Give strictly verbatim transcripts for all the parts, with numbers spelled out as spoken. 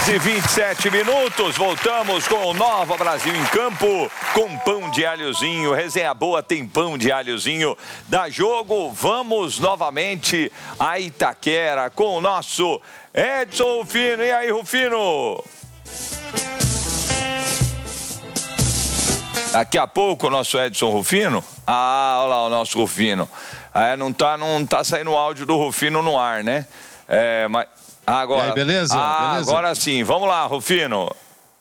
e vinte e sete minutos, voltamos com o Nova Brasil em campo, com pão de alhozinho, resenha boa, tem pão de alhozinho, dá jogo, vamos novamente a Itaquera com o nosso Edson Rufino. E aí, Rufino? Daqui a pouco o nosso Edson Rufino, ah, olha lá o nosso Rufino, é, não tá, não tá saindo o áudio do Rufino no ar, né? É, mas... Agora, aí, beleza? Ah, beleza? Agora sim. Vamos lá, Rufino.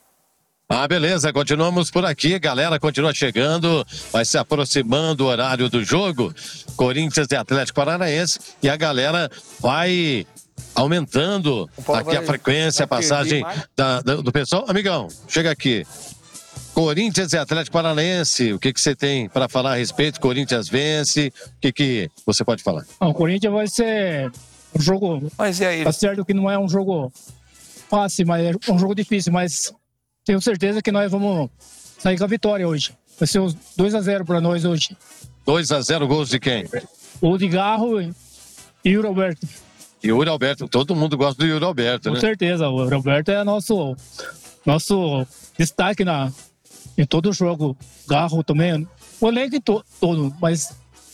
Ah, beleza. Continuamos por aqui. Galera continua chegando. Vai se aproximando o horário do jogo. Corinthians e Atlético Paranaense. E a galera vai aumentando aqui a frequência, a passagem da, da, do pessoal. Amigão, chega aqui. Corinthians e Atlético Paranaense. O que, que você tem para falar a respeito? Corinthians vence. O que, que você pode falar? Não, o Corinthians vai ser... um jogo, mas e aí? Tá certo que não é um jogo fácil, mas é um jogo difícil, mas tenho certeza que nós vamos sair com a vitória hoje. Vai ser uns dois a zero para nós hoje. dois a zero, gols de quem? O de Garro e o Yuri Alberto. Yuri Alberto, todo mundo gosta do Yuri Alberto, com né? Com certeza, o Yuri Alberto é nosso, nosso destaque na, em todo o jogo. Garro também, o elenco to, todo, mas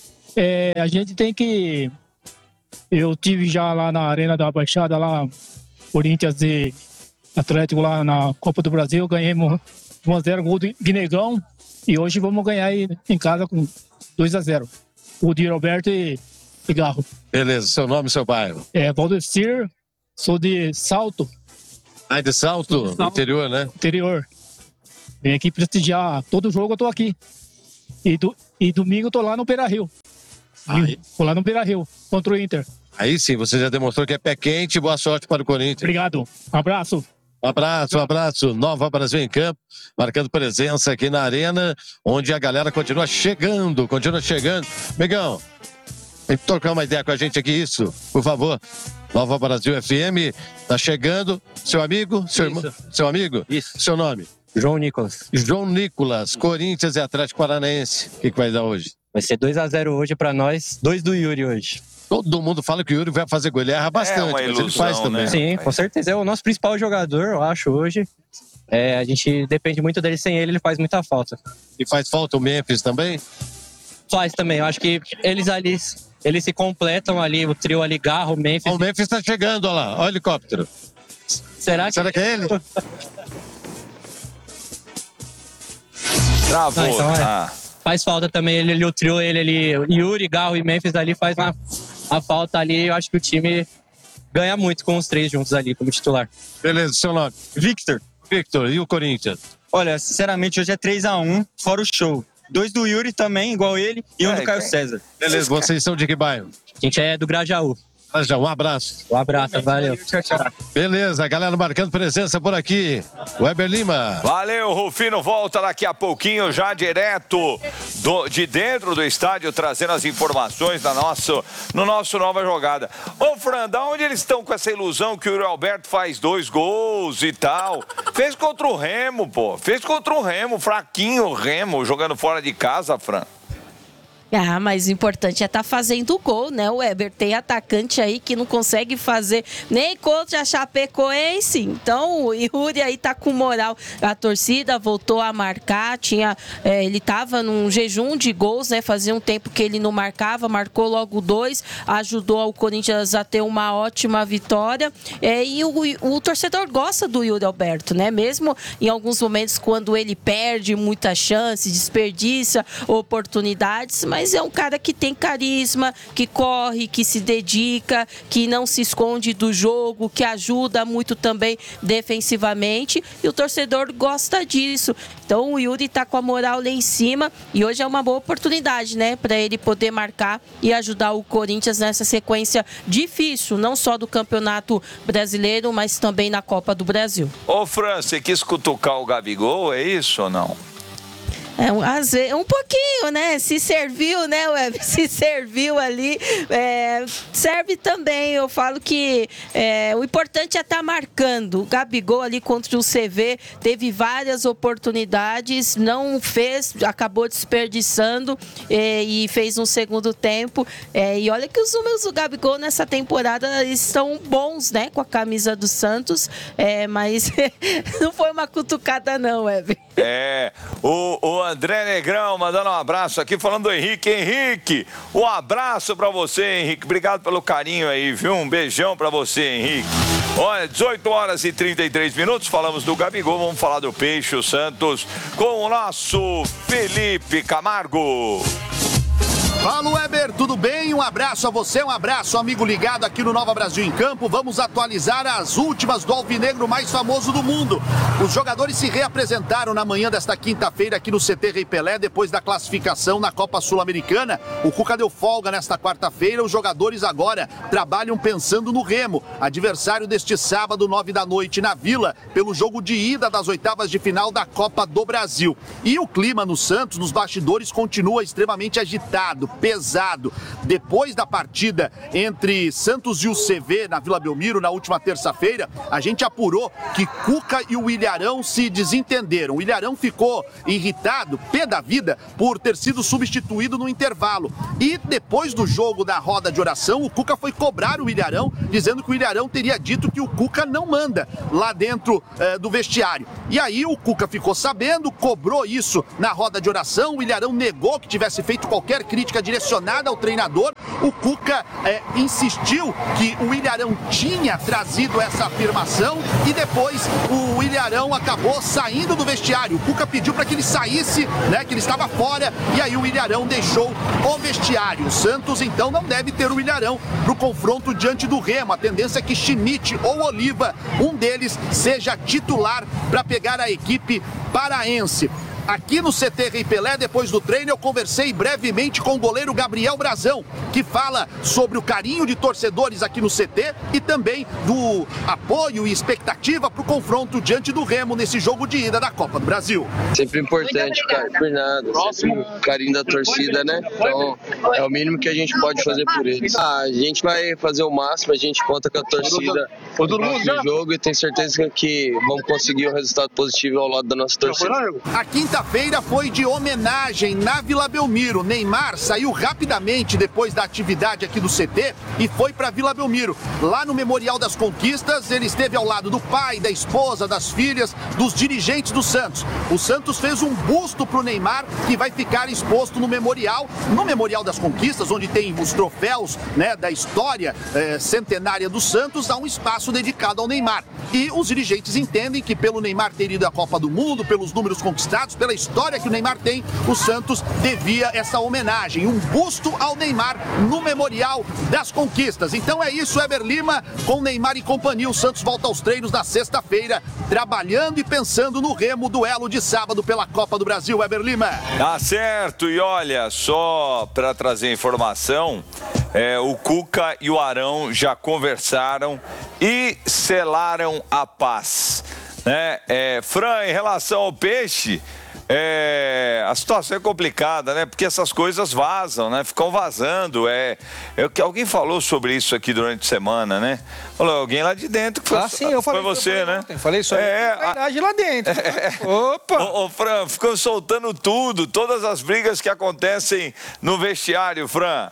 é, a gente tem que... Eu tive já lá na Arena da Baixada, lá, Corinthians e Atlético lá na Copa do Brasil, ganhamos um a zero, gol de Guinegão, e hoje vamos ganhar aí em casa com dois a zero. O de Roberto e, e Garro. Beleza, seu nome e seu bairro? É, Valdecir, sou de Salto. Ah, de Salto, de Salto, interior, né? Interior. Vem aqui prestigiar todo jogo, eu tô aqui. E, do, e domingo eu tô lá no Beira-Rio. Aí. Vou lá no Beira-Rio, contra o Inter. Aí sim, você já demonstrou que é pé quente. Boa sorte para o Corinthians. Obrigado. Um abraço. Um abraço, um abraço. Nova Brasil em campo, marcando presença aqui na Arena, onde a galera continua chegando, continua chegando. Megão, tem que trocar uma ideia com a gente aqui, isso, por favor. Nova Brasil F M, tá chegando. Seu amigo? Seu irmão? Seu amigo? Isso. Seu nome? João Nicolas. João Nicolas, Corinthians e Atlético Paranaense. O que, que vai dar hoje? Vai ser dois a zero hoje pra nós, dois do Yuri hoje. Todo mundo fala que o Yuri vai fazer gol, ele erra bastante, é uma mas ilusão, ele faz também. Né? Sim, com certeza. É o nosso principal jogador, eu acho, hoje. É, a gente depende muito dele, sem ele, ele faz muita falta. E faz falta o Memphis também? Faz também, eu acho que eles ali, eles se completam ali, o trio ali, Garro, Memphis. O Memphis tá chegando, olha lá, olha o helicóptero. Será que... Será que é ele? Travou. Não, então é. ah. Faz falta também ele ali, o trio, ele ali, Yuri, Garro e Memphis ali faz uma, uma falta ali. Eu acho que o time ganha muito com os três juntos ali como titular. Beleza, seu nome? Victor. Victor, e o Corinthians? Olha, sinceramente, hoje é três a um, fora o show. Dois do Yuri também, igual ele, e um é, do Caio quem... César. Beleza, vocês são de que bairro? A gente é do Grajaú. Já, um abraço. Um abraço, valeu. Tchau, tchau. Beleza, galera marcando presença por aqui. Weber Lima. Valeu, Rufino. Volta daqui a pouquinho, já direto do, de dentro do estádio, trazendo as informações da nosso, no nosso Nova Jogada. Ô, Fran, da onde eles estão com essa ilusão que o Yuri Alberto faz dois gols e tal? Fez contra o Remo, pô. Fez contra o Remo, fraquinho o Remo, jogando fora de casa, Fran. Ah, mas o importante é estar tá fazendo gol, né, Weber? Tem atacante aí que não consegue fazer nem contra a Chapecoense. Então, o Yuri aí tá com moral. A torcida voltou a marcar. Tinha, é, ele tava num jejum de gols, né? Fazia um tempo que ele não marcava. Marcou logo dois. Ajudou o Corinthians a ter uma ótima vitória. É, e o, o torcedor gosta do Yuri Alberto, né? Mesmo em alguns momentos quando ele perde muita chance, desperdiça oportunidades, mas Mas é um cara que tem carisma, que corre, que se dedica, que não se esconde do jogo, que ajuda muito também defensivamente. E o torcedor gosta disso. Então o Yuri tá com a moral lá em cima e hoje é uma boa oportunidade, né? Para ele poder marcar e ajudar o Corinthians nessa sequência difícil, não só do Campeonato Brasileiro, mas também na Copa do Brasil. Ô, Fran, você quis cutucar o Gabigol, é isso ou não? É, um, às vezes, um pouquinho, né? Se serviu, né, Web? Se serviu ali, é, serve também. Eu falo que é, o importante é estar tá marcando. O Gabigol ali contra o C V teve várias oportunidades, não fez, acabou desperdiçando é, e fez um segundo tempo. É, e olha que os números do Gabigol nessa temporada estão bons, né? Com a camisa do Santos, é, mas não foi uma cutucada não, Web. É, o, o André Negrão mandando um abraço aqui, falando do Henrique. Henrique, um abraço pra você, Henrique. Obrigado pelo carinho aí, viu? Um beijão pra você, Henrique. Olha, dezoito horas e trinta e três minutos, falamos do Gabigol, vamos falar do Peixe, o Santos, com o nosso Felipe Camargo. Fala, Weber, tudo bem? Um abraço a você, um abraço, amigo ligado aqui no Nova Brasil em Campo. Vamos atualizar as últimas do alvinegro mais famoso do mundo. Os jogadores se reapresentaram na manhã desta quinta-feira aqui no C T Rei Pelé, depois da classificação na Copa Sul-Americana. O Cuca deu folga nesta quarta-feira. Os jogadores agora trabalham pensando no Remo, adversário deste sábado, nove da noite, na Vila, pelo jogo de ida das oitavas de final da Copa do Brasil. E o clima no Santos, nos bastidores, continua extremamente agitado, pesado. Depois da partida entre Santos e o C V na Vila Belmiro, na última terça-feira, a gente apurou que Cuca e o Ilharão se desentenderam. O Ilharão ficou irritado, pé da vida, por ter sido substituído no intervalo. E depois do jogo da roda de oração, o Cuca foi cobrar o Ilharão, dizendo que o Ilharão teria dito que o Cuca não manda lá dentro eh, do vestiário. E aí o Cuca ficou sabendo, cobrou isso na roda de oração, o Ilharão negou que tivesse feito qualquer crítica direcionada ao treinador. O Cuca é, insistiu que o Ilharão tinha trazido essa afirmação e depois o Ilharão acabou saindo do vestiário. O Cuca pediu para que ele saísse, né, que ele estava fora, e aí o Ilharão deixou o vestiário. O Santos então não deve ter o Ilharão para o confronto diante do Remo. A tendência é que Schmidt ou Oliva, um deles, seja titular para pegar a equipe paraense. Aqui no C T Rei Pelé, depois do treino, eu conversei brevemente com o goleiro Gabriel Brazão, que fala sobre o carinho de torcedores aqui no C T e também do apoio e expectativa para o confronto diante do Remo nesse jogo de ida da Copa do Brasil. Sempre importante, cara, por nada, sempre o carinho da torcida, né? Então, é o mínimo que a gente pode fazer por eles. Ah, a gente vai fazer o máximo, a gente conta com a torcida no jogo e tenho certeza que vamos conseguir um resultado positivo ao lado da nossa torcida. A quinta-feira foi de homenagem na Vila Belmiro. Neymar saiu rapidamente depois da atividade aqui do C T e foi para Vila Belmiro. Lá no Memorial das Conquistas, ele esteve ao lado do pai, da esposa, das filhas, dos dirigentes do Santos. O Santos fez um busto para o Neymar que vai ficar exposto no Memorial, no Memorial das Conquistas, onde tem os troféus, né, da história eh, centenária do Santos. Há um espaço dedicado ao Neymar. E os dirigentes entendem que pelo Neymar ter ido à Copa do Mundo, pelos números conquistados, pela história que o Neymar tem, o Santos devia essa homenagem, um busto ao Neymar no Memorial das Conquistas. Então é isso, Weber Lima, com Neymar e companhia. O Santos volta aos treinos na sexta-feira, trabalhando e pensando no Remo, duelo de sábado pela Copa do Brasil, Weber Lima. Tá certo, e olha, só para trazer informação, é, o Cuca e o Arão já conversaram e selaram a paz, né? É, Fran, em relação ao Peixe, É, a situação é complicada, né? Porque essas coisas vazam, né? Ficam vazando. É, é que alguém falou sobre isso aqui durante a semana, né? Falou alguém lá de dentro que foi, ah, sim, eu falei, foi você, eu falei né? Ontem, falei só é, a verdade lá dentro. É, opa! Ô, ô, Fran, ficam soltando tudo, todas as brigas que acontecem no vestiário, Fran.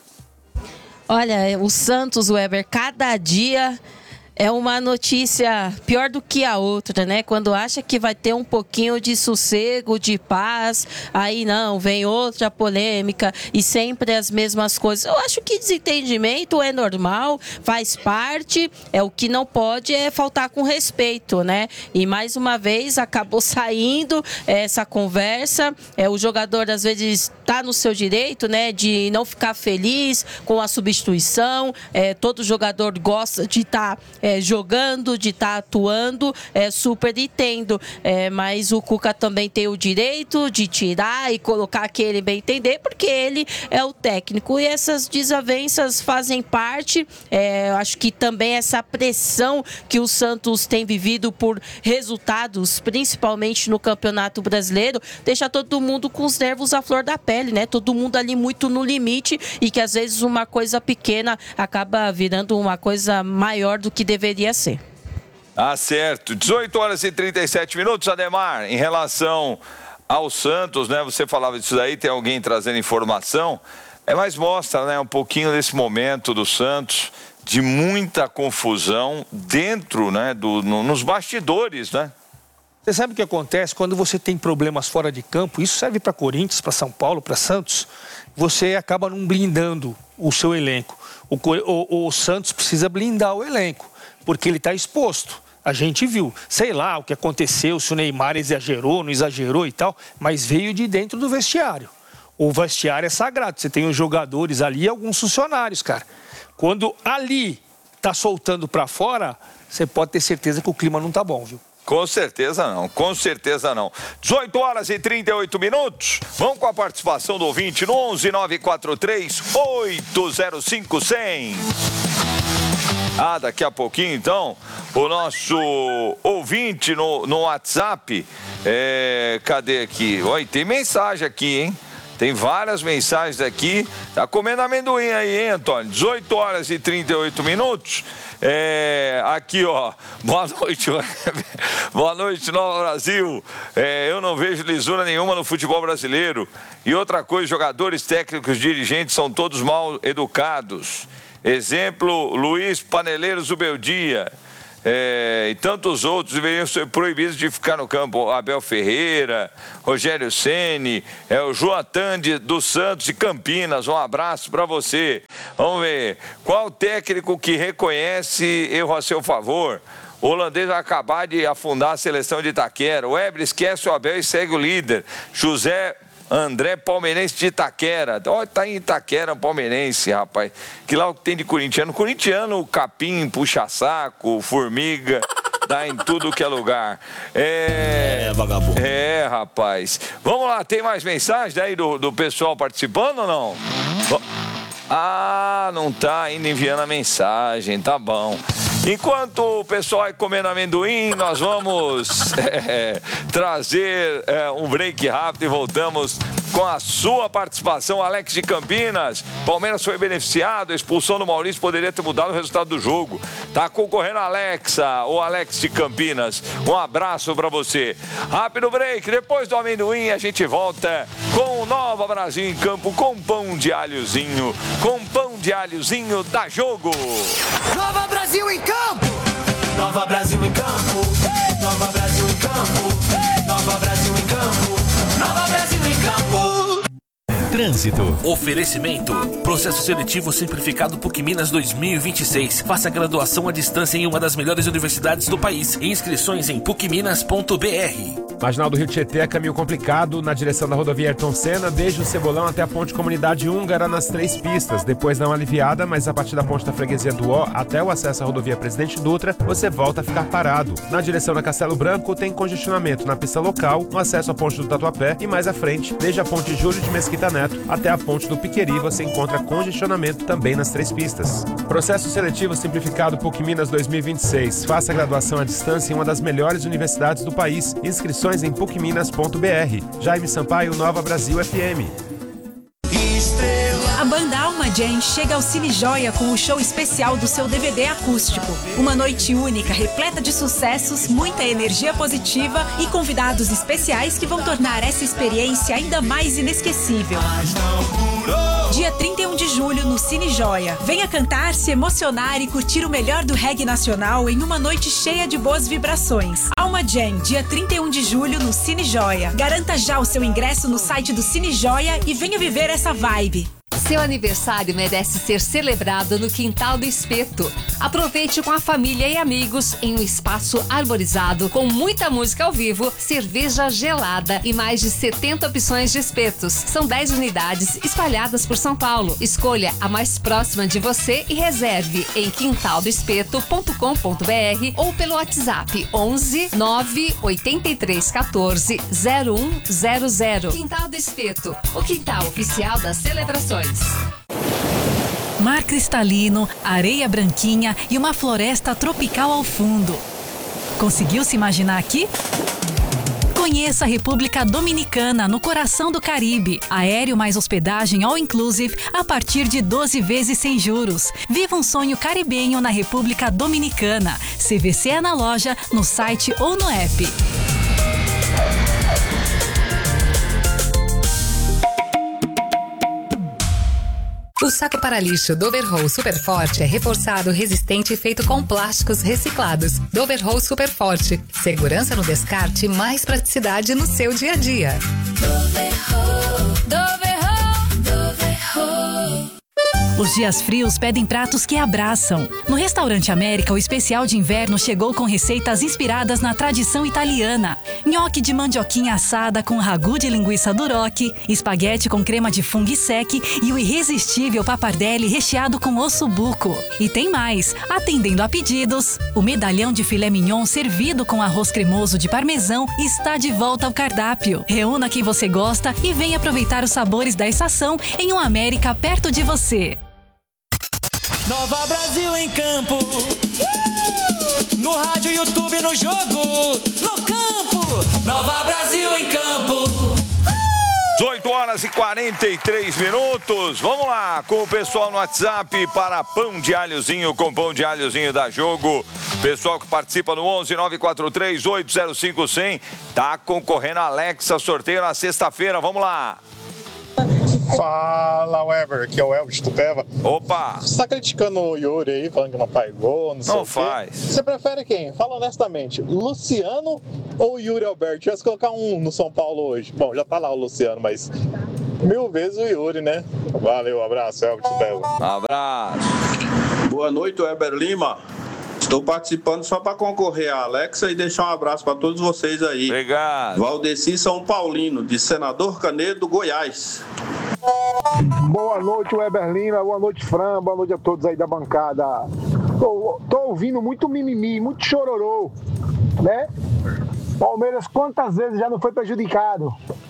Olha, o Santos, Weber, cada dia é uma notícia pior do que a outra, né? Quando acha que vai ter um pouquinho de sossego, de paz, aí não, vem outra polêmica e sempre as mesmas coisas. Eu acho que desentendimento é normal, faz parte, é o que não pode é faltar com respeito, né? E mais uma vez acabou saindo essa conversa, é, o jogador às vezes está no seu direito, né, de não ficar feliz com a substituição, é, todo jogador gosta de estar tá, é, jogando, de estar tá atuando, é, super entendo. É, mas o Cuca também tem o direito de tirar e colocar quem ele bem entender, porque ele é o técnico. E essas desavenças fazem parte, é, eu acho que também essa pressão que o Santos tem vivido por resultados, principalmente no Campeonato Brasileiro, deixa todo mundo com os nervos à flor da pele, né? Todo mundo ali muito no limite e que às vezes uma coisa pequena acaba virando uma coisa maior do que deveria ser. Ah, certo. dezoito horas e trinta e sete minutos, Ademar, em relação ao Santos, né? Você falava disso daí, tem alguém trazendo informação, é, mas mostra, né, um pouquinho desse momento do Santos, de muita confusão dentro, né, do, no, nos bastidores, né? Você sabe o que acontece quando você tem problemas fora de campo? Isso serve para Corinthians, para São Paulo, para Santos. Você acaba não blindando o seu elenco. O, o, o Santos precisa blindar o elenco, porque ele está exposto. A gente viu, sei lá o que aconteceu, se o Neymar exagerou, não exagerou e tal, mas veio de dentro do vestiário. O vestiário é sagrado, você tem os jogadores ali e alguns funcionários, cara. Quando ali tá soltando para fora, você pode ter certeza que o clima não tá bom, viu? Com certeza não, com certeza não. dezoito horas e trinta e oito minutos. Vamos com a participação do ouvinte no onze nove quatro três oito zero cinco cem. Ah, daqui a pouquinho, então, o nosso ouvinte no, no WhatsApp. É, cadê aqui? Oi, tem mensagem aqui, hein? Tem várias mensagens aqui. Tá comendo amendoim aí, hein, Antônio? dezoito horas e trinta e oito minutos. É, aqui, ó. Boa noite. Boa noite, Nova Brasil. É, eu não vejo lisura nenhuma no futebol brasileiro. E outra coisa, jogadores, técnicos, dirigentes são todos mal educados. Exemplo, Luiz Paneleiro Zubeldia. É, e tantos outros deveriam ser proibidos de ficar no campo. Abel Ferreira, Rogério Ceni, é, o Joatan de, dos Santos de Campinas. Um abraço para você. Vamos ver. Qual técnico que reconhece erro a seu favor? O holandês vai acabar de afundar a seleção de Itaquera. O Eber esquece o Abel e segue o líder. José André, palmeirense de Itaquera. Ó, tá em Itaquera, palmeirense, rapaz. Que lá o que tem de corintiano? Corintiano, capim, puxa-saco, formiga, dá em tudo que é lugar. É, é, vagabundo. É, rapaz. Vamos lá, tem mais mensagem aí do, do pessoal participando ou não? Ah, não tá ainda enviando a mensagem, tá bom. Enquanto o pessoal vai comendo amendoim, nós vamos é, trazer é, um break rápido e voltamos com a sua participação. Alex de Campinas, Palmeiras foi beneficiado, a expulsão do Maurício poderia ter mudado o resultado do jogo. Tá concorrendo a Alexa, ou Alex de Campinas. Um abraço pra você. Rápido break, depois do amendoim a gente volta com o Nova Brasil em campo, com pão de alhozinho, com pão de alhozinho da Jogo. Nova Brasil em campo! Nova Brasil em campo! Nova Brasil em campo! Nova Brasil em campo! Nova Brasil em campo! Trânsito. Oferecimento. Processo seletivo simplificado PUC Minas dois mil e vinte e seis. Faça graduação à distância em uma das melhores universidades do país. Inscrições em puc minas ponto b r. Marginal do Rio Tietê é caminho complicado na direção da rodovia Ayrton Senna, desde o Cebolão até a ponte Comunidade Húngara nas três pistas. Depois dá uma aliviada, mas a partir da ponte da Freguesia do Ó até o acesso à rodovia Presidente Dutra, você volta a ficar parado. Na direção da Castelo Branco tem congestionamento na pista local, no acesso à ponte do Tatuapé e mais à frente, desde a ponte Júlio de Mesquita Neto até a ponte do Piqueri, você encontra congestionamento também nas três pistas. Processo seletivo simplificado PUC Minas dois mil e vinte e seis. Faça graduação à distância em uma das melhores universidades do país. Inscrições em puc minas ponto b r. Jaime Sampaio, Nova Brasil F M. A banda Alma Jam chega ao Cine Joia com o show especial do seu D V D acústico. Uma noite única, repleta de sucessos, muita energia positiva e convidados especiais que vão tornar essa experiência ainda mais inesquecível. Dia trinta e um de julho no Cine Joia. Venha cantar, se emocionar e curtir o melhor do reggae nacional em uma noite cheia de boas vibrações. Alma Jam, dia trinta e um de julho no Cine Joia. Garanta já o seu ingresso no site do Cine Joia e venha viver essa vibe. Seu aniversário merece ser celebrado no Quintal do Espeto. Aproveite com a família e amigos em um espaço arborizado com muita música ao vivo, cerveja gelada e mais de setenta opções de espetos. São dez unidades espalhadas por São Paulo. Escolha a mais próxima de você e reserve em quintal do espeto ponto com ponto b r ou pelo WhatsApp onze nove oito três um quatro zero um zero zero. Quintal do Espeto, o quintal oficial das celebrações. Mar cristalino, areia branquinha e uma floresta tropical ao fundo. Conseguiu se imaginar aqui? Conheça a República Dominicana, no coração do Caribe. Aéreo mais hospedagem all inclusive a partir de doze vezes sem juros. Viva um sonho caribenho na República Dominicana. C V C é na loja, no site ou no app. O saco para lixo Doverroll Super Forte é reforçado, resistente e feito com plásticos reciclados. Doverroll Super Forte. Segurança no descarte, mais praticidade no seu dia a dia. Doverroll, Doverroll, Doverroll. Os dias frios pedem pratos que abraçam. No Restaurante América, o especial de inverno chegou com receitas inspiradas na tradição italiana. Nhoque de mandioquinha assada com ragu de linguiça duroc, espaguete com crema de fungo sec e o irresistível pappardelle recheado com ossobuco. E tem mais, atendendo a pedidos, o medalhão de filé mignon servido com arroz cremoso de parmesão está de volta ao cardápio. Reúna quem você gosta e venha aproveitar os sabores da estação em um América perto de você. Nova Brasil em campo, uh! No rádio, YouTube, no jogo, no campo. Nova Brasil em campo. dezoito horas e quarenta e três minutos. Vamos lá com o pessoal no WhatsApp para pão de alhozinho com pão de alhozinho da Jogo. Pessoal que participa no onze nove quatro três oito zero cinco zero zero tá concorrendo a Alexa, sorteio na sexta-feira. Vamos lá. Fala, Weber, aqui é o Elvis Tupeva. Opa! Você tá criticando o Yuri aí, falando que não faz gol, não sei Não o quê. faz. Você prefere quem? Fala honestamente, Luciano ou Yuri Alberto? Tivesse que colocar um no São Paulo hoje. Bom, já tá lá o Luciano, mas mil vezes o Yuri, né? Valeu, abraço, Elvis Tupeva. Abraço. Boa noite, Weber Lima. Estou participando só para concorrer à Alexa e deixar um abraço para todos vocês aí. Obrigado. Valdeci São Paulino, de Senador Canedo, Goiás. Boa noite, Weber Lima. Boa noite, Fran. Boa noite a todos aí da bancada. Tô, tô ouvindo muito mimimi, muito chororô, né? Palmeiras quantas vezes já não foi prejudicado,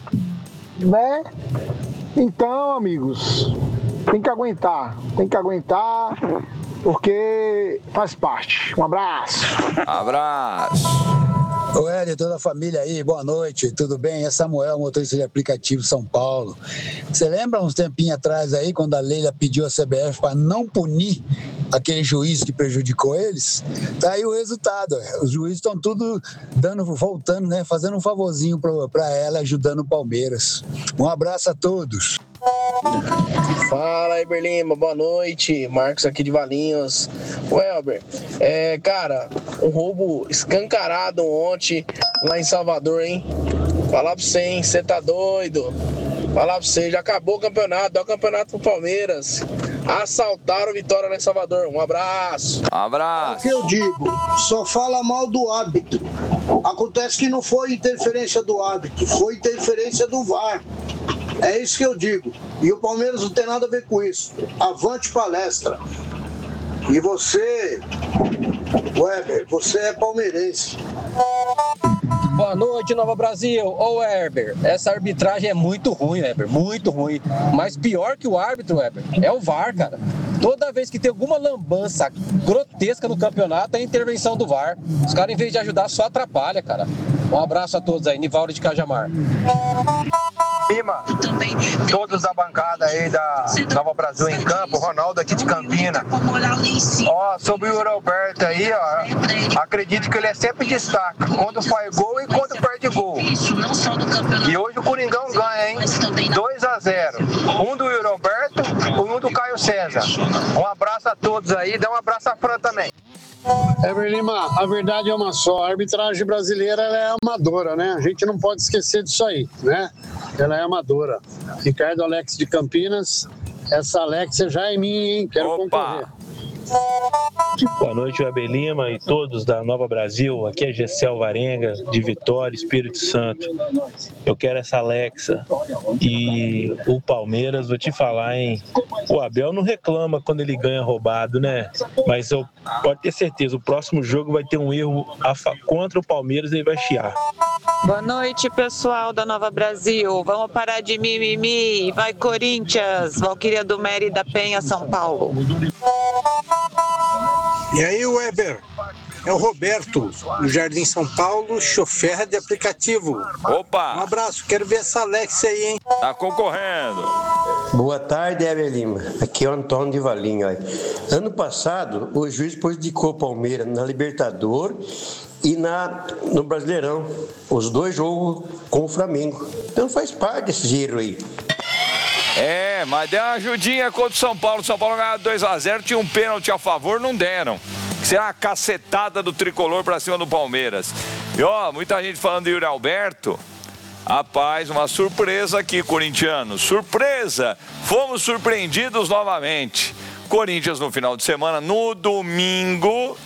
né? Então, amigos, tem que aguentar. Tem que aguentar, porque faz parte. Um abraço. Abraço. Ô Hélio, toda a família aí, boa noite, tudo bem? É Samuel, motorista de aplicativo São Paulo. Você lembra uns tempinhos atrás aí, quando a Leila pediu a C B F para não punir aquele juiz que prejudicou eles? Tá aí o resultado, os juízes estão tudo dando, voltando, né? Fazendo um favorzinho para ela, ajudando o Palmeiras. Um abraço a todos. Fala, Elber Lima, boa noite. Marcos aqui de Valinhos. O Elber, é, cara, um roubo escancarado ontem lá em Salvador, hein? Falar pra você, hein? Você tá doido? Falar pra você, já acabou o campeonato, dá o campeonato pro Palmeiras. Assaltaram Vitória lá em Salvador. Um abraço. Abraço. O que eu digo? Só fala mal do árbitro. Acontece que não foi interferência do árbitro, foi interferência do V A R. É isso que eu digo. E o Palmeiras não tem nada a ver com isso. Avante palestra. E você, Weber, você é palmeirense. Boa noite, Nova Brasil. Ô, Weber, essa arbitragem é muito ruim, Weber, muito ruim. Mas pior que o árbitro, Weber, é o V A R, cara. Toda vez que tem alguma lambança grotesca no campeonato, é a intervenção do V A R. Os caras, em vez de ajudar, só atrapalha, cara. Um abraço a todos aí. Nivaldo de Cajamar. Lima, todos da bancada aí da Nova Brasil em Campo, Ronaldo aqui de Campina. Ó, sobre o Yuri Alberto aí, ó, acredito que ele é sempre destaque, quando faz gol e quando perde gol. E hoje o Coringão ganha, hein? dois a zero. Um do Yuri Alberto e um do Caio César. Um abraço a todos aí, dá um abraço a Fran também. Elber Lima, a verdade é uma só, a arbitragem brasileira ela é amadora, né? A gente não pode esquecer disso aí, né? Ela é amadora. Ricardo Alex de Campinas, essa Alexa já é minha, hein? Quero Opa. concorrer. Boa noite, Weber Lima e todos da Nova Brasil. Aqui é Gessel Varenga, de Vitória, Espírito Santo. Eu quero essa Alexa. E o Palmeiras, vou te falar, hein? O Abel não reclama quando ele ganha roubado, né? Mas eu, pode ter certeza, o próximo jogo vai ter um erro contra o Palmeiras e ele vai chiar. Boa noite, pessoal da Nova Brasil. Vamos parar de mimimi. Vai, Corinthians. Valquíria do Mérida Penha, São Paulo. E aí, Weber? É o Roberto, do Jardim São Paulo, chofer de aplicativo. Opa! Um abraço, quero ver essa Alexa aí, hein? Tá concorrendo. Boa tarde, Weber Lima. Aqui é o Antônio de Valinho. Olha. Ano passado, o juiz prejudicou o Palmeiras na Libertadores e na, no Brasileirão. Os dois jogos com o Flamengo. Então faz parte desse giro aí. É, mas deu uma ajudinha contra o São Paulo. O São Paulo ganhou dois a zero, tinha um pênalti a favor, não deram. Será uma cacetada do tricolor pra cima do Palmeiras. E ó, muita gente falando de Yuri Alberto. Rapaz, uma surpresa aqui, corintianos. Surpresa! Fomos surpreendidos novamente. Corinthians no final de semana, no domingo,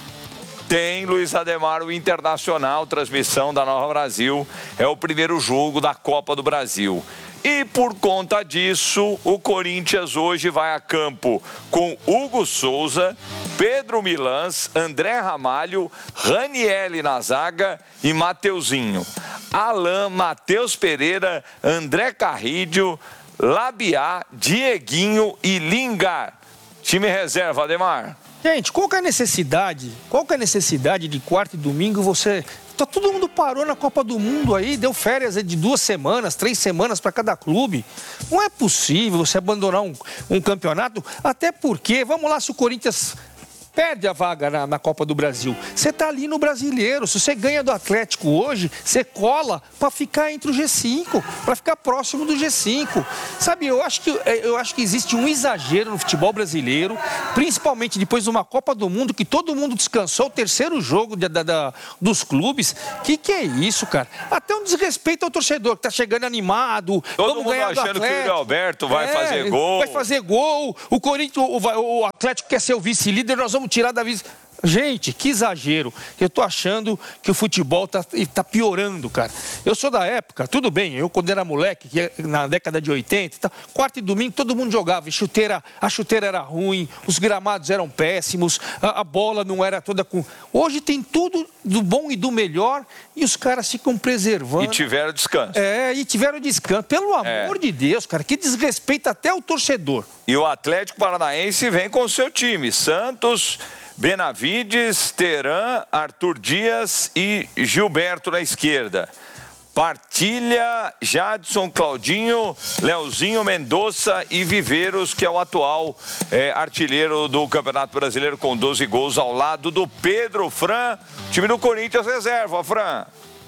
tem Luiz Ademar, o Internacional, transmissão da Nova Brasil. É o primeiro jogo da Copa do Brasil. E por conta disso, o Corinthians hoje vai a campo com Hugo Souza, Pedro Milans, André Ramalho, Ranielli na zaga e Mateuzinho. Alain, Matheus Pereira, André Carrídio, Labiá, Dieguinho e Lingard. Time reserva, Ademar. Gente, qual que é a necessidade? Qual que é a necessidade de quarta e domingo você... Tá, todo mundo parou na Copa do Mundo aí, deu férias de duas semanas, três semanas para cada clube. Não é possível você abandonar um, um campeonato, até porque, vamos lá, se o Corinthians perde a vaga na, na Copa do Brasil, você tá ali no Brasileiro. Se você ganha do Atlético hoje, você cola para ficar entre o G cinco, para ficar próximo do G cinco. Sabe, eu acho, que, eu acho que existe um exagero no futebol brasileiro, principalmente depois de uma Copa do Mundo, que todo mundo descansou, o terceiro jogo da, da, da, dos clubes. Que que é isso, cara? Até um desrespeito ao torcedor, que tá chegando animado. Todo vamos mundo ganhar do achando que o Yuri Alberto vai é, fazer gol. Vai fazer gol. O Corinthians, o, o Atlético quer ser o vice-líder, nós vamos tirar da vice. Gente, que exagero. Eu tô achando que o futebol tá, tá piorando, cara. Eu sou da época, tudo bem, eu quando era moleque, na década de oitenta, tá, quarta e domingo todo mundo jogava, e chuteira, a chuteira era ruim, os gramados eram péssimos, a, a bola não era toda com... Hoje tem tudo do bom e do melhor e os caras ficam preservando. E tiveram descanso. É, e tiveram descanso. Pelo amor é. de Deus, cara, que desrespeita até o torcedor. E o Atlético Paranaense vem com o seu time, Santos... Benavides, Teran, Arthur Dias e Gilberto na esquerda. Partilha, Jadson, Claudinho, Leozinho, Mendonça e Viveiros, que é o atual é, artilheiro do Campeonato Brasileiro com doze gols ao lado do Pedro Fran. Time do Corinthians reserva, Fran.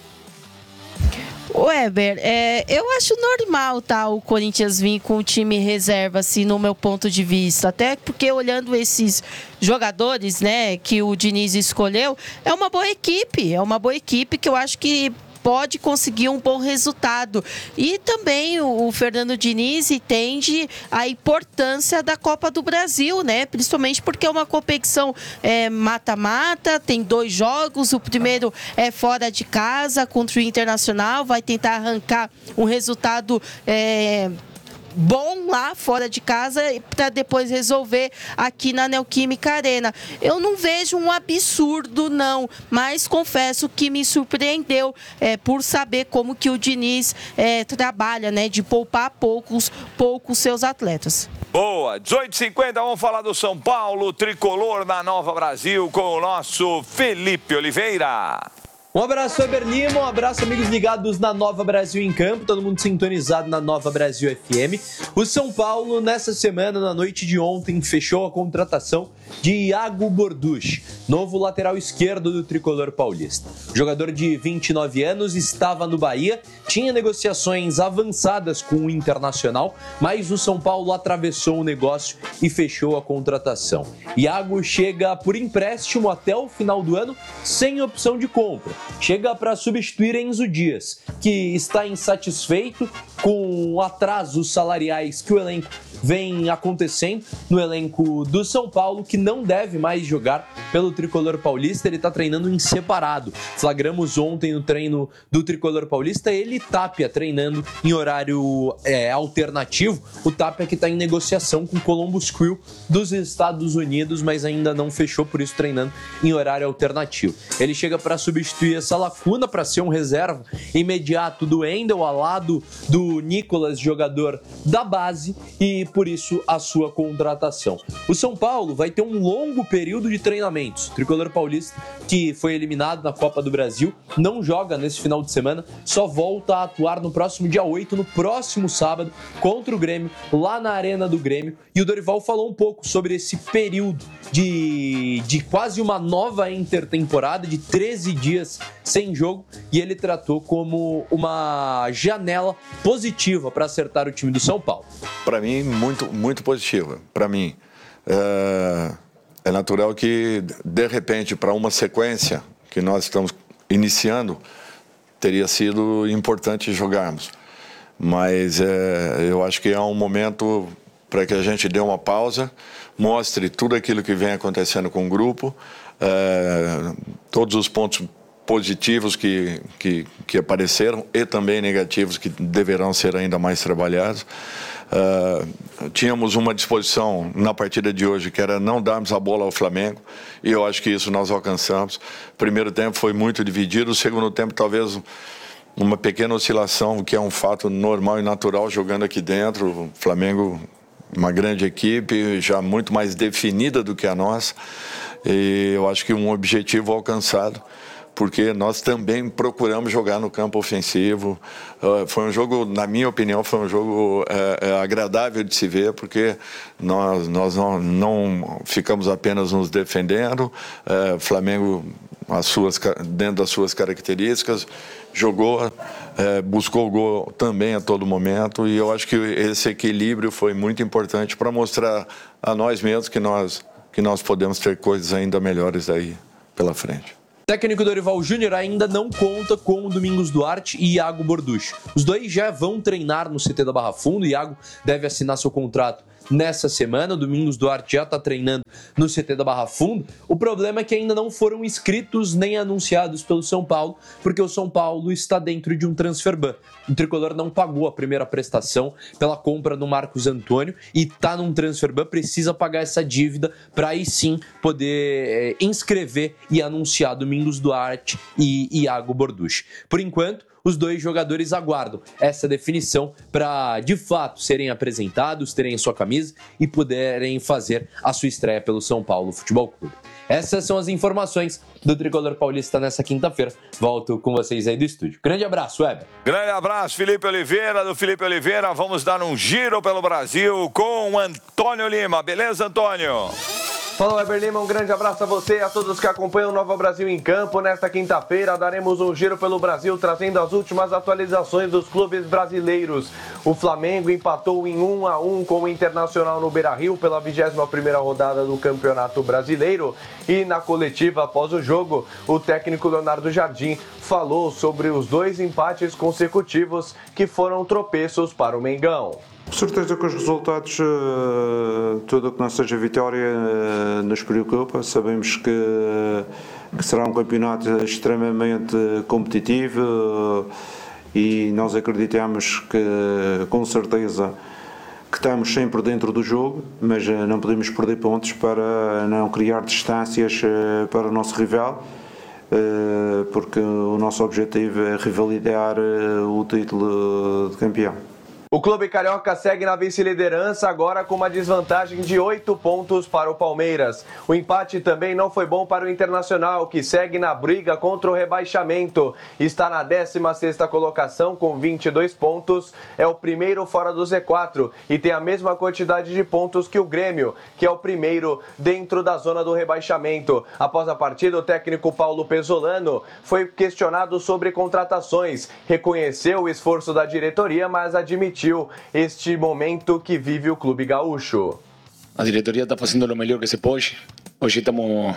Weber, é, eu acho normal, tá, o Corinthians vir com o time reserva, assim, no meu ponto de vista. Até porque olhando esses jogadores, né, que o Diniz escolheu, é uma boa equipe, é uma boa equipe que eu acho que pode conseguir um bom resultado. E também o, o Fernando Diniz entende a importância da Copa do Brasil, né? Principalmente porque é uma competição mata-mata, é, tem dois jogos, o primeiro é fora de casa contra o Internacional, vai tentar arrancar um resultado é, bom lá fora de casa para depois resolver aqui na Neoquímica Arena. Eu não vejo um absurdo, não, mas confesso que me surpreendeu é, por saber como que o Diniz é, trabalha, né, de poupar poucos, poucos seus atletas. Boa, dezoito e cinquenta, vamos falar do São Paulo, tricolor na Nova Brasil com o nosso Felipe Oliveira. Um abraço, Weber Lima, um abraço, amigos ligados na Nova Brasil em Campo, todo mundo sintonizado na Nova Brasil F M. O São Paulo, nessa semana, na noite de ontem, fechou a contratação de Iago Borducci, novo lateral esquerdo do tricolor paulista. O jogador de vinte e nove anos estava no Bahia, tinha negociações avançadas com o Internacional, mas o São Paulo atravessou o negócio e fechou a contratação. Iago chega por empréstimo até o final do ano, sem opção de compra. Chega para substituir Enzo Dias, que está insatisfeito com atrasos salariais que o elenco vem acontecendo no elenco do São Paulo, que não deve mais jogar pelo Tricolor Paulista. Ele está treinando em separado. Flagramos ontem no treino do Tricolor Paulista ele e Tapia treinando em horário é, alternativo. O Tapia que está em negociação com o Columbus Crew dos Estados Unidos, mas ainda não fechou, por isso treinando em horário alternativo. Ele chega para substituir essa lacuna, para ser um reserva imediato do Wendel, ao lado do Nicolas, jogador da base, e por isso a sua contratação. O São Paulo vai ter um longo período de treinamentos. O Tricolor Paulista, que foi eliminado na Copa do Brasil, não joga nesse final de semana, só volta a atuar no próximo dia oito, no próximo sábado, contra o Grêmio, lá na Arena do Grêmio. E o Dorival falou um pouco sobre esse período de, de quase uma nova intertemporada, de treze dias sem jogo, e ele tratou como uma janela positiva para acertar o time do São Paulo. Para mim, muito, muito positiva. Para mim, é, é natural que, de repente, para uma sequência que nós estamos iniciando, teria sido importante jogarmos. Mas é, eu acho que é um momento para que a gente dê uma pausa, mostre tudo aquilo que vem acontecendo com o grupo, é, todos os pontos positivos que, que, que apareceram e também negativos que deverão ser ainda mais trabalhados. Uh, tínhamos uma disposição na partida de hoje que era não darmos a bola ao Flamengo, e eu acho que isso nós alcançamos. O primeiro tempo foi muito dividido, o segundo tempo talvez uma pequena oscilação, que é um fato normal e natural jogando aqui dentro. O Flamengo, uma grande equipe, já muito mais definida do que a nossa, e eu acho que um objetivo alcançado, porque nós também procuramos jogar no campo ofensivo. Uh, foi um jogo, na minha opinião, foi um jogo uh, agradável de se ver, porque nós, nós não, não ficamos apenas nos defendendo. O uh, Flamengo, as suas, dentro das suas características, jogou, uh, buscou o gol também a todo momento, e eu acho que esse equilíbrio foi muito importante para mostrar a nós mesmos que nós, que nós podemos ter coisas ainda melhores aí pela frente. O técnico Dorival Júnior ainda não conta com o Domingos Duarte e Iago Borducci. Os dois já vão treinar no C T da Barra Funda. O Iago deve assinar seu contrato nessa semana. O Domingos Duarte já está treinando no C T da Barra Funda. O problema é que ainda não foram inscritos nem anunciados pelo São Paulo, porque o São Paulo está dentro de um transfer ban. O Tricolor não pagou a primeira prestação pela compra do Marcos Antônio e está num transfer ban, precisa pagar essa dívida para aí sim poder é, inscrever e anunciar Domingos Duarte e Iago Borducci. Por enquanto, os dois jogadores aguardam essa definição para, de fato, serem apresentados, terem a sua camisa e puderem fazer a sua estreia pelo São Paulo Futebol Clube. Essas são as informações do Tricolor Paulista nessa quinta-feira. Volto com vocês aí do estúdio. Grande abraço, Weber. Grande abraço, Felipe Oliveira, do Felipe Oliveira. Vamos dar um giro pelo Brasil com Antônio Lima. Beleza, Antônio? Fala, Weber Lima, um grande abraço a você e a todos que acompanham o Nova Brasil em Campo. Nesta quinta-feira daremos um giro pelo Brasil, trazendo as últimas atualizações dos clubes brasileiros. O Flamengo empatou em um a um com o Internacional no Beira-Rio pela vigésima primeira rodada do Campeonato Brasileiro. E na coletiva após o jogo, o técnico Leonardo Jardim falou sobre os dois empates consecutivos que foram tropeços para o Mengão. Com certeza que os resultados, tudo o que não seja vitória, nos preocupa. Sabemos que, que será um campeonato extremamente competitivo e nós acreditamos que, com certeza, que estamos sempre dentro do jogo, mas não podemos perder pontos para não criar distâncias para o nosso rival, porque o nosso objetivo é revalidar o título de campeão. O clube carioca segue na vice-liderança, agora com uma desvantagem de oito pontos para o Palmeiras. O empate também não foi bom para o Internacional, que segue na briga contra o rebaixamento. Está na décima sexta colocação com vinte e dois pontos, é o primeiro fora do Z quatro e tem a mesma quantidade de pontos que o Grêmio, que é o primeiro dentro da zona do rebaixamento. Após a partida, o técnico Paulo Pesolano foi questionado sobre contratações. Reconheceu o esforço da diretoria, mas admitiu este momento que vive o clube gaúcho. A diretoria está fazendo o melhor que se pode. Hoje estamos,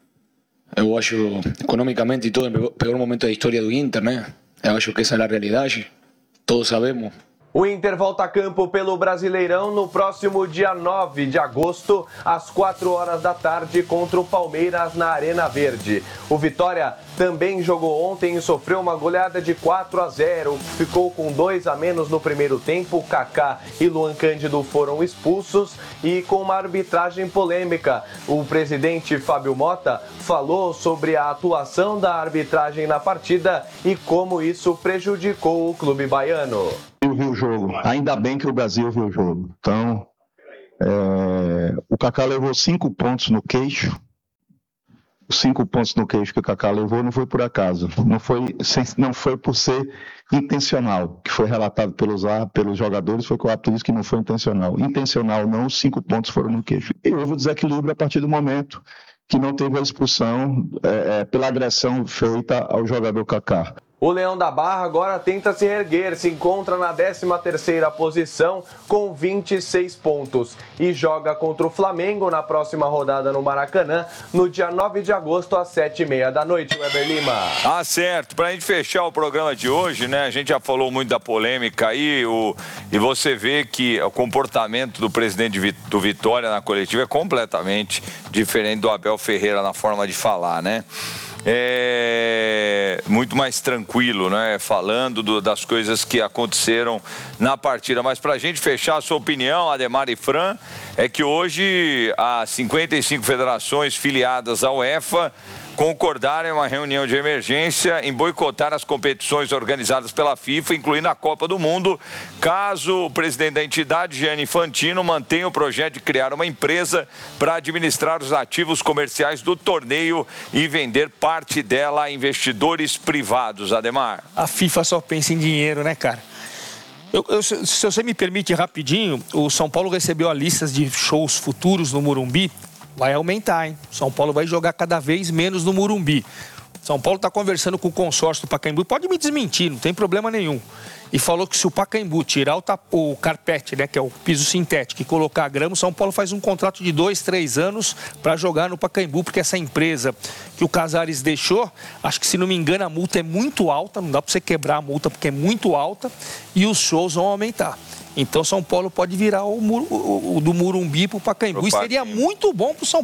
eu acho, economicamente e todo, no pior momento da história do Inter, né? Eu acho que essa é a realidade. Todos sabemos. O Inter volta a campo pelo Brasileirão no próximo dia nove de agosto, às quatro horas da tarde, contra o Palmeiras na Arena Verde. O Vitória também jogou ontem e sofreu uma goleada de quatro a zero. Ficou com dois a menos no primeiro tempo. Kaká e Luan Cândido foram expulsos e com uma arbitragem polêmica. O presidente Fábio Mota falou sobre a atuação da arbitragem na partida e como isso prejudicou o clube baiano. Eu vi o jogo, ainda bem que o Brasil viu o jogo. Então, é, o Kaká levou cinco pontos no queixo. Os cinco pontos no queixo que o Kaká levou não foi por acaso, não foi, não foi por ser intencional, que foi relatado pelos, pelos jogadores, foi que o árbitro disse que não foi intencional. Intencional não, os cinco pontos foram no queixo. E houve o desequilíbrio a partir do momento que não teve a expulsão é, é, pela agressão feita ao jogador Kaká. O Leão da Barra agora tenta se reerguer, se encontra na décima terceira posição com vinte e seis pontos e joga contra o Flamengo na próxima rodada no Maracanã, no dia nove de agosto, às sete e meia da noite, Weber Lima. Ah, certo. Para a gente fechar o programa de hoje, né? A gente já falou muito da polêmica aí, o, e você vê que o comportamento do presidente do Vitória na coletiva é completamente diferente do Abel Ferreira na forma de falar, né? É muito mais tranquilo, né? Falando do, das coisas que aconteceram na partida. Mas para a gente fechar a sua opinião, Ademar e Fran, é que hoje as cinquenta e cinco federações filiadas à UEFA concordaram em uma reunião de emergência em boicotar as competições organizadas pela FIFA, incluindo a Copa do Mundo, caso o presidente da entidade, Gianni Infantino, mantenha o projeto de criar uma empresa para administrar os ativos comerciais do torneio e vender parte dela a investidores privados. Ademar. A FIFA só pensa em dinheiro, né, cara? Eu, eu, se você me permite rapidinho, o São Paulo recebeu a lista de shows futuros no Morumbi. Vai aumentar, hein? São Paulo vai jogar cada vez menos no Morumbi. São Paulo está conversando com o consórcio do Pacaembu. Pode me desmentir, não tem problema nenhum. E falou que se o Pacaembu tirar o, o carpete, né, que é o piso sintético, e colocar a grama, o São Paulo faz um contrato de dois, três anos para jogar no Pacaembu, porque essa empresa que o Casares deixou, acho que, se não me engano, a multa é muito alta, não dá para você quebrar a multa porque é muito alta, e os shows vão aumentar. Então, São Paulo pode virar o, o, o do Morumbi para o Pacaembu. E seria muito bom para o São Paulo.